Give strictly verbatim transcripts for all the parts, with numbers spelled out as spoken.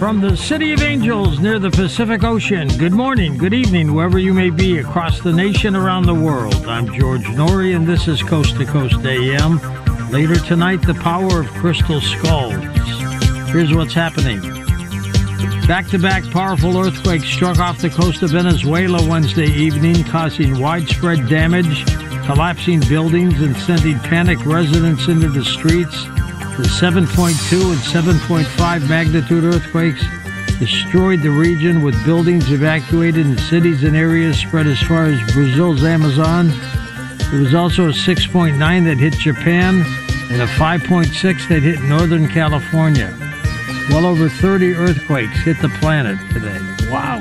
From the City of Angels near the Pacific Ocean, good morning, good evening, wherever you may be across the nation, around the world. I'm George Noory, and this is Coast to Coast A M. Later tonight, the power of crystal skulls. Here's what's happening. Back-to-back powerful earthquakes struck off the coast of Venezuela Wednesday evening, causing widespread damage, collapsing buildings, and sending panicked residents into the streets. The seven point two and seven point five magnitude earthquakes destroyed the region, with buildings evacuated and cities and areas spread as far as Brazil's Amazon. There was also a six point nine that hit Japan and a five point six that hit Northern California. Well over thirty earthquakes hit the planet today. Wow.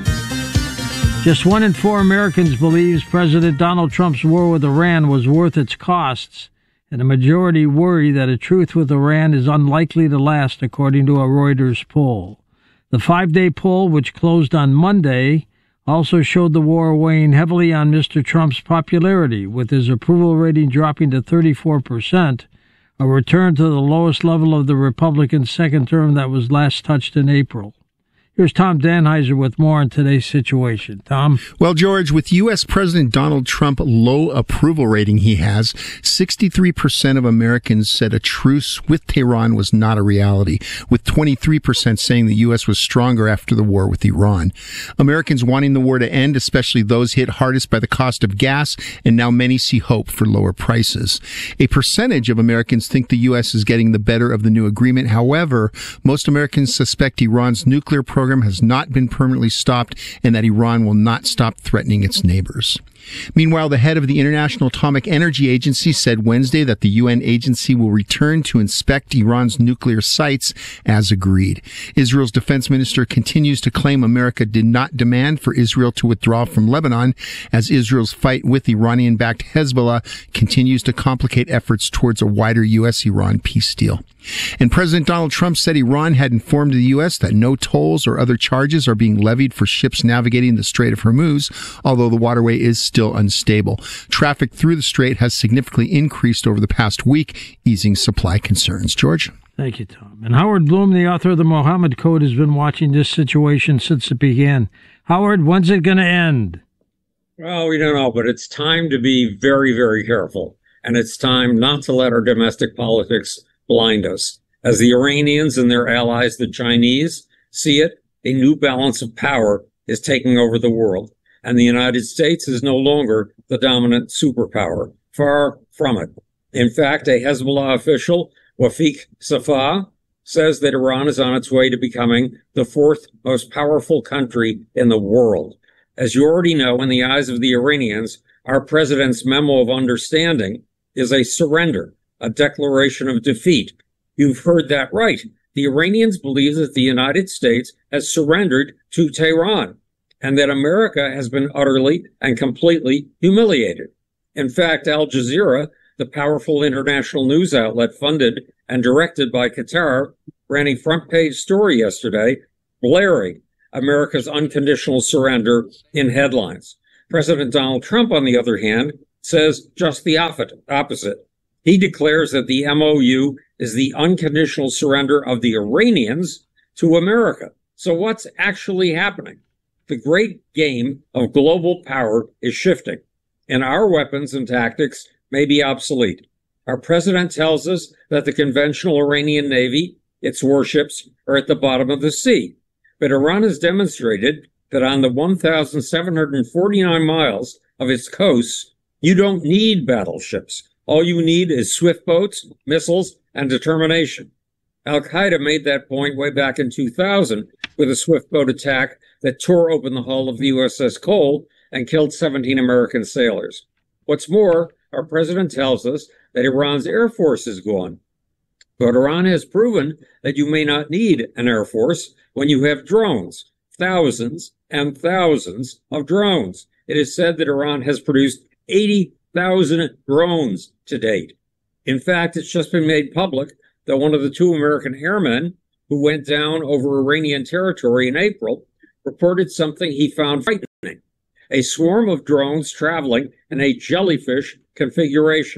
Just one in four Americans believes President Donald Trump's war with Iran was worth its costs, and a majority worry that a truce with Iran is unlikely to last, according to a Reuters poll. The five-day poll, which closed on Monday, also showed the war weighing heavily on Mister Trump's popularity, with his approval rating dropping to thirty-four percent, a return to the lowest level of the Republican second term that was last touched in April. Here's Tom Danheiser with more on today's situation. Tom? Well, George, with U S. President Donald Trump low approval rating he has, sixty-three percent of Americans said a truce with Tehran was not a reality, with twenty-three percent saying the U S was stronger after the war with Iran. Americans wanting the war to end, especially those hit hardest by the cost of gas, and now many see hope for lower prices. A percentage of Americans think the U S is getting the better of the new agreement. However, most Americans suspect Iran's nuclear program has not been permanently stopped and that Iran will not stop threatening its neighbors. Meanwhile, the head of the International Atomic Energy Agency said Wednesday that the U N agency will return to inspect Iran's nuclear sites as agreed. Israel's defense minister continues to claim America did not demand for Israel to withdraw from Lebanon, as Israel's fight with Iranian-backed Hezbollah continues to complicate efforts towards a wider U S Iran peace deal. And President Donald Trump said Iran had informed the U S that no tolls or other charges are being levied for ships navigating the Strait of Hormuz, although the waterway is still unstable. Traffic through the strait has significantly increased over the past week, easing supply concerns. George? Thank you, Tom. And Howard Bloom, the author of the Mohammed Code, has been watching this situation since it began. Howard, when's it going to end? Well, we don't know, but it's time to be very, very careful. And it's time not to let our domestic politics blind us. As the Iranians and their allies, the Chinese, see it, a new balance of power is taking over the world. And the United States is no longer the dominant superpower. Far from it. In fact, a Hezbollah official, Wafiq Safa, says that Iran is on its way to becoming the fourth most powerful country in the world. As you already know, in the eyes of the Iranians, our president's memo of understanding is a surrender, a declaration of defeat. You've heard that right. The Iranians believe that the United States has surrendered to Tehran, and that America has been utterly and completely humiliated. In fact, Al Jazeera, the powerful international news outlet funded and directed by Qatar, ran a front-page story yesterday blaring America's unconditional surrender in headlines. President Donald Trump, on the other hand, says just the opposite. He declares that the M O U is the unconditional surrender of the Iranians to America. So what's actually happening? The great game of global power is shifting, and our weapons and tactics may be obsolete. Our president tells us that the conventional Iranian Navy, its warships, are at the bottom of the sea. But Iran has demonstrated that on the one thousand seven hundred forty-nine miles of its coasts, you don't need battleships. All you need is swift boats, missiles, and determination. Al-Qaeda made that point way back in two thousand with a swift boat attack that tore open the hull of the U S S Cole and killed seventeen American sailors. What's more, our president tells us that Iran's air force is gone. But Iran has proven that you may not need an air force when you have drones, thousands and thousands of drones. It is said that Iran has produced eighty thousand drones to date. In fact, it's just been made public that one of the two American airmen who went down over Iranian territory in April reported something he found frightening: a swarm of drones traveling in a jellyfish configuration.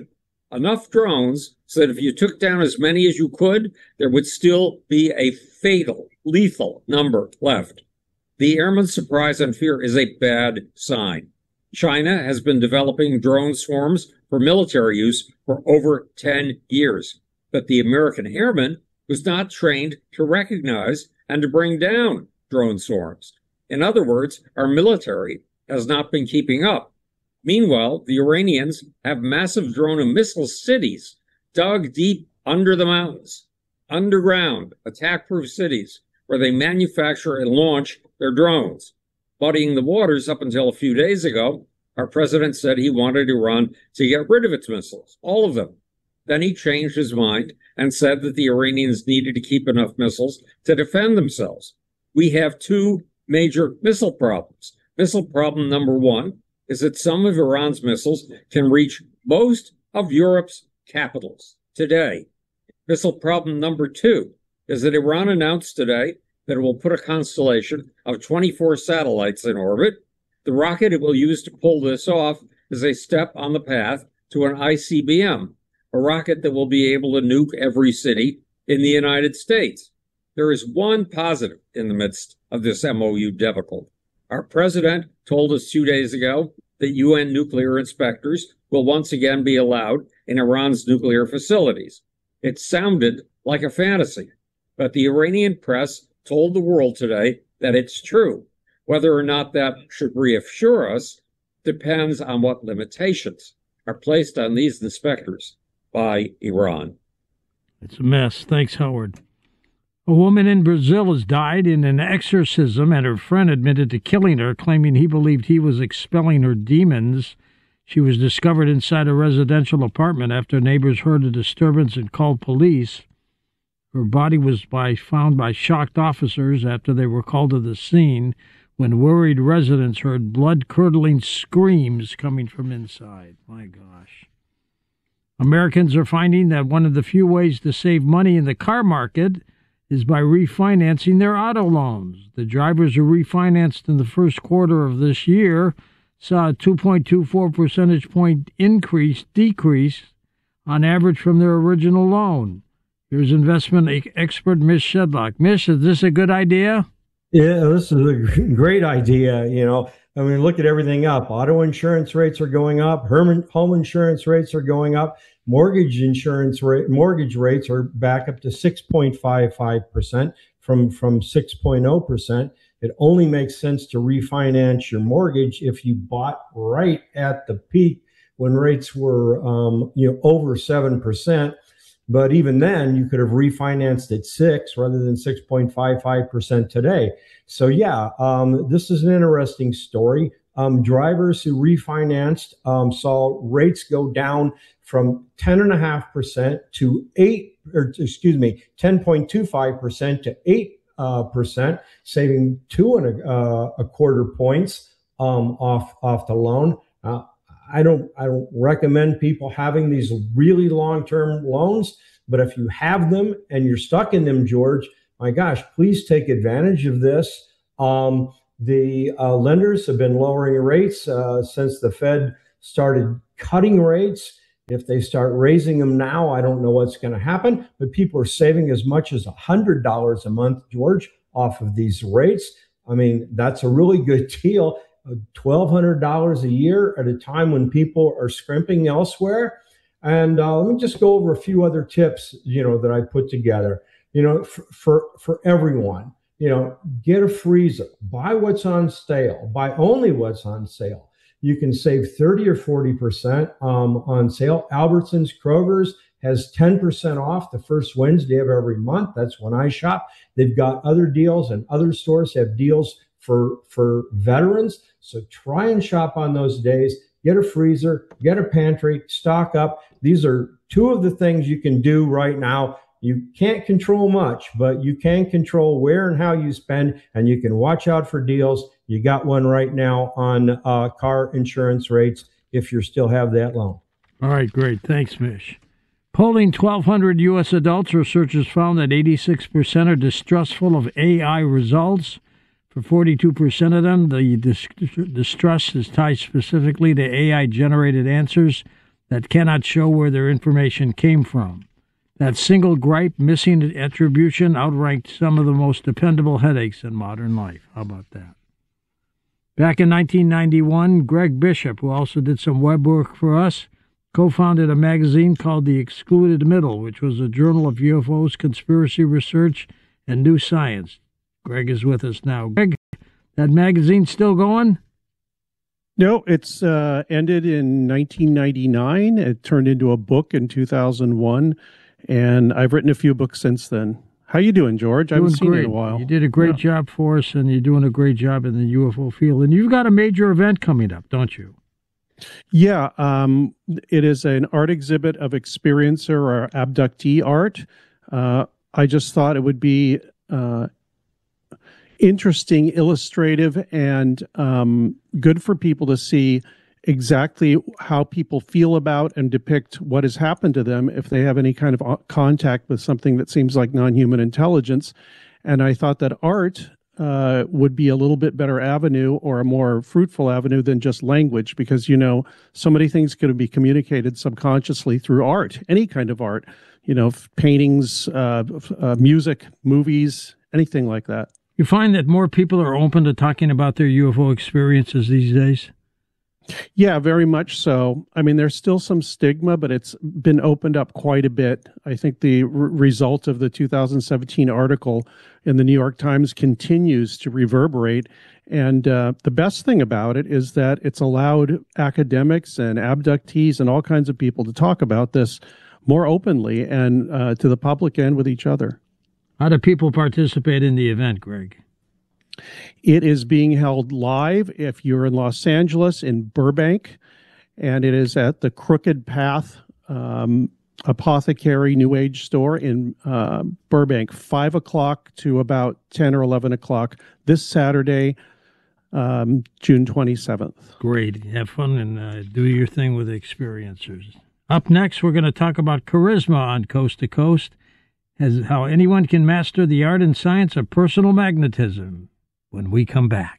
enough drones so that if you took down as many as you could, there would still be a fatal, lethal number left. The airman surprise and fear is a bad sign. China has been developing drone swarms for military use for over ten years, but the American airman was not trained to recognize and to bring down drone swarms. In other words, our military has not been keeping up. Meanwhile, the Iranians have massive drone and missile cities dug deep under the mountains, underground, attack-proof cities where they manufacture and launch their drones. Muddying the waters up until a few days ago, our president said he wanted Iran to get rid of its missiles, all of them. Then he changed his mind and said that the Iranians needed to keep enough missiles to defend themselves. We have two major missile problems. Missile problem number one is that some of Iran's missiles can reach most of Europe's capitals today. Missile problem number two is that Iran announced today that it will put a constellation of twenty-four satellites in orbit. The rocket it will use to pull this off is a step on the path to an I C B M, a rocket that will be able to nuke every city in the United States. There is one positive in the midst of this M O U debacle. Our president told us two days ago that U N nuclear inspectors will once again be allowed in Iran's nuclear facilities. It sounded like a fantasy, but the Iranian press told the world today that it's true. Whether or not that should reassure us depends on what limitations are placed on these inspectors by Iran. It's a mess. Thanks, Howard. A woman in Brazil has died in an exorcism, and her friend admitted to killing her, claiming he believed he was expelling her demons. She was discovered inside a residential apartment after neighbors heard a disturbance and called police. Her body was by, found by shocked officers after they were called to the scene, when worried residents heard blood-curdling screams coming from inside. My gosh. Americans are finding that one of the few ways to save money in the car market is by refinancing their auto loans. The drivers who refinanced in the first quarter of this year saw a two point two four percentage point increase, decrease on average from their original loan. Here's investment expert Mish Shedlock. Mish, is this a good idea? Yeah, this is a great idea. You know, I mean, look at everything up. Auto insurance rates are going up. Home insurance rates are going up. Mortgage insurance rate, mortgage rates are back up to six point five five percent from, from six point zero percent. It only makes sense to refinance your mortgage if you bought right at the peak when rates were, um, you know, over seven percent. But even then, you could have refinanced at six rather than six point five five percent today. So yeah, um, this is an interesting story. Um, drivers who refinanced um, saw rates go down from ten point five percent to eight, or excuse me, ten point two five percent to eight uh, percent, saving two and a, uh, a quarter points um, off off the loan. Uh, I don't I don't recommend people having these really long-term loans, but if you have them and you're stuck in them, George, my gosh, please take advantage of this. Um, the uh, lenders have been lowering rates uh, since the Fed started cutting rates. If they start raising them now, I don't know what's going to happen, but people are saving as much as one hundred dollars a month, George, off of these rates. I mean, that's a really good deal. twelve hundred dollars a year at a time when people are scrimping elsewhere. And uh, let me just go over a few other tips, you know, that I put together, you know, for, for, for everyone, you know, get a freezer, buy what's on sale, buy only what's on sale. You can save thirty or forty percent um, on sale. Albertsons, Kroger's has ten percent off the first Wednesday of every month. That's when I shop. They've got other deals, and other stores have deals for for veterans. So try and shop on those days. Get a freezer, get a pantry, stock up. These are two of the things you can do right now. You can't control much, but you can control where and how you spend, and you can watch out for deals. You got one right now on uh, car insurance rates if you still have that loan. All right, great. Thanks, Mish. Polling twelve hundred U S adults, researchers found that eighty-six percent are distrustful of A I results. For forty-two percent of them, the distrust is tied specifically to A I-generated answers that cannot show where their information came from. That single gripe, missing attribution, outranked some of the most dependable headaches in modern life. How about that? Back in nineteen ninety-one, Greg Bishop, who also did some web work for us, co-founded a magazine called The Excluded Middle, which was a journal of U F Os, conspiracy research, and new science. Greg is with us now. Greg, that magazine still going? No, it's uh, ended in nineteen ninety-nine. It turned into a book in two thousand one, and I've written a few books since then. How you doing, George? I haven't seen you in a while. You did a great yeah. job for us, and you're doing a great job in the U F O field. And you've got a major event coming up, don't you? Yeah, um, it is an art exhibit of experiencer or abductee art. Uh, I just thought it would be uh, interesting, illustrative, and um, good for people to see exactly how people feel about and depict what has happened to them if they have any kind of contact with something that seems like non-human intelligence. And I thought that art uh, would be a little bit better avenue or a more fruitful avenue than just language, because, you know, so many things could be communicated subconsciously through art, any kind of art, you know, paintings, uh, uh, music, movies, anything like that. You find that more people are open to talking about their U F O experiences these days? Yeah, very much so. I mean, there's still some stigma, but it's been opened up quite a bit. I think the r- result of the two thousand seventeen article in the New York Times continues to reverberate. And uh, the best thing about it is that it's allowed academics and abductees and all kinds of people to talk about this more openly and uh, to the public and with each other. How do people participate in the event, Greg? It is being held live if you're in Los Angeles, in Burbank, and it is at the Crooked Path um, Apothecary New Age store in uh, Burbank, five o'clock to about ten or eleven o'clock this Saturday, um, June twenty-seventh. Great. Have fun and uh, do your thing with experiencers. Up next, we're going to talk about charisma on Coast to Coast, as how anyone can master the art and science of personal magnetism. When we come back.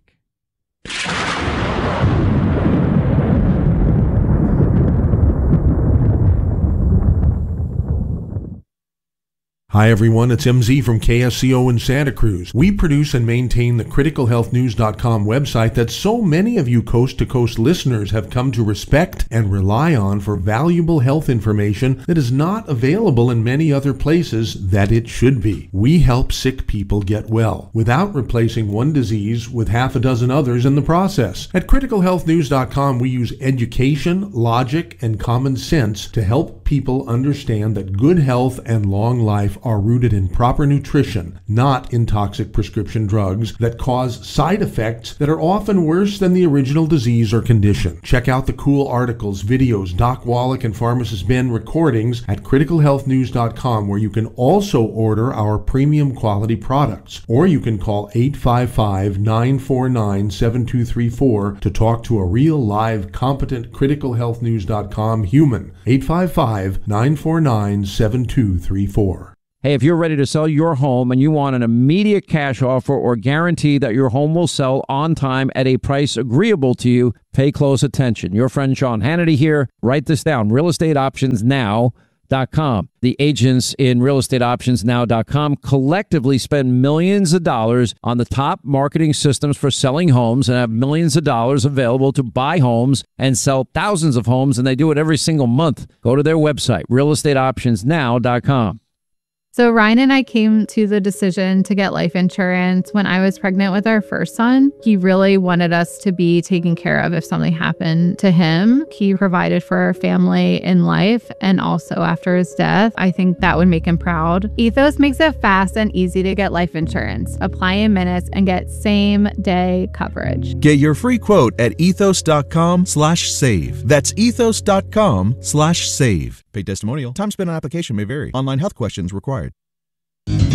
Hi everyone, it's M Z from K S C O in Santa Cruz. We produce and maintain the critical health news dot com website that so many of you Coast to Coast listeners have come to respect and rely on for valuable health information that is not available in many other places that it should be. We help sick people get well without replacing one disease with half a dozen others in the process. At critical health news dot com, we use education, logic, and common sense to help people understand that good health and long life are rooted in proper nutrition, not in toxic prescription drugs that cause side effects that are often worse than the original disease or condition. Check out the cool articles, videos, Doc Wallach and Pharmacist Ben recordings at critical health news dot com, where you can also order our premium quality products. Or you can call eight five five, nine four nine, seven two three four to talk to a real, live, competent critical health news dot com human. eight five five, nine four nine, seven two three four. Hey, if you're ready to sell your home and you want an immediate cash offer or guarantee that your home will sell on time at a price agreeable to you, pay close attention. Your friend Sean Hannity here. Write this down, real estate options now dot com. The agents in real estate options now dot com collectively spend millions of dollars on the top marketing systems for selling homes and have millions of dollars available to buy homes and sell thousands of homes, and they do it every single month. Go to their website, real estate options now dot com. So Ryan and I came to the decision to get life insurance when I was pregnant with our first son. He really wanted us to be taken care of if something happened to him. He provided for our family in life and also after his death. I think that would make him proud. Ethos makes it fast and easy to get life insurance. Apply in minutes and get same day coverage. Get your free quote at ethos dot com slash save. That's ethos dot com slash save. Paid testimonial. Time spent on application may vary. Online health questions required.